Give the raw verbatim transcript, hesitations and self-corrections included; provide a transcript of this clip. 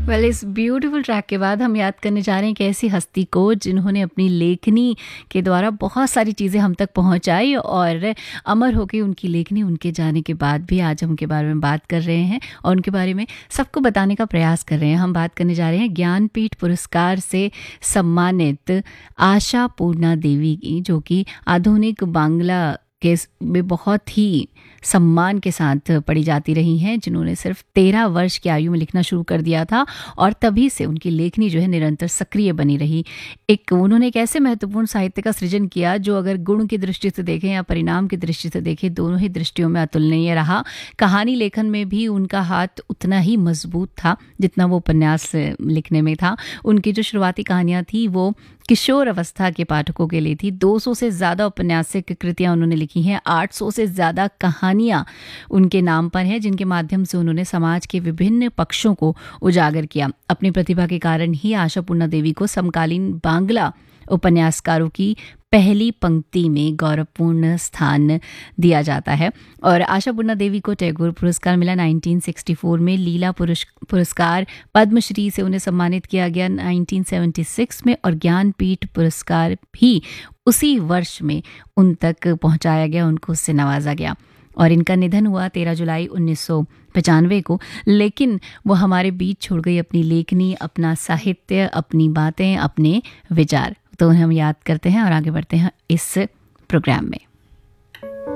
Well इस beautiful track के बाद हम याद करने जा रहे हैं कि ऐसी हस्ती को जिन्होंने अपनी लेखनी के द्वारा बहुत सारी चीज़ें हम तक पहुंचाई और अमर हो गई उनकी लेखनी। उनके जाने के बाद भी आज हम उनके बारे में बात कर रहे हैं और उनके बारे में सबको बताने का प्रयास कर रहे हैं। हम बात करने जा रहे हैं ज्ञानपीठ पुरस्कार से सम्मानित आशा पूर्णा देवी की, जो कि आधुनिक बांग्ला के में बहुत ही सम्मान के साथ पढ़ी जाती रही हैं, जिन्होंने सिर्फ तेरह वर्ष की आयु में लिखना शुरू कर दिया था और तभी से उनकी लेखनी जो है निरंतर सक्रिय बनी रही। एक उन्होंने एक ऐसे महत्वपूर्ण साहित्य का सृजन किया जो अगर गुण की दृष्टि से देखें या परिणाम की दृष्टि से देखें, दोनों ही दृष्टियों में अतुलनीय रहा। कहानी लेखन में भी उनका हाथ उतना ही मजबूत था जितना वो उपन्यास लिखने में था। उनकी जो शुरुआती कहानियाँ थी वो किशोर अवस्था के पाठकों के लिए थी। दो सौ से ज़्यादा औपन्यासिक कृतियाँ उन्होंने लिखी हैं, आठ सौ से ज़्यादा कहानियाँ उनके नाम पर हैं, जिनके माध्यम से उन्होंने समाज के विभिन्न पक्षों को उजागर किया। अपनी प्रतिभा के कारण ही आशा पूर्णा देवी को समकालीन बांग्ला उपन्यासकारों की पहली पंक्ति में गौरवपूर्ण स्थान दिया जाता है। और आशा पूर्णा देवी को टैगोर पुरस्कार मिला उन्नीस सौ चौंसठ में, लीला पुरुष पुरस्कार पद्मश्री से उन्हें सम्मानित किया गया उन्नीस सौ छिहत्तर में और ज्ञानपीठ पुरस्कार भी उसी वर्ष में उन तक पहुंचाया गया, उनको उससे नवाजा गया। और इनका निधन हुआ तेरह जुलाई उन्नीस सौ पचानवे को, लेकिन वो हमारे बीच छोड़ गई अपनी लेखनी, अपना साहित्य, अपनी बातें, अपने विचार। तो हम याद करते हैं और आगे बढ़ते हैं इस प्रोग्राम में।